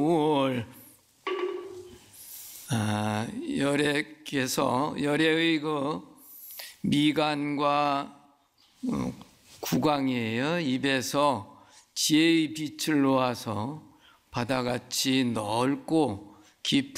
9월 열애께서 열애의 그 미간과 구강이에요. 입에서 지혜의 빛을 놓아서 바다같이 넓고 깊은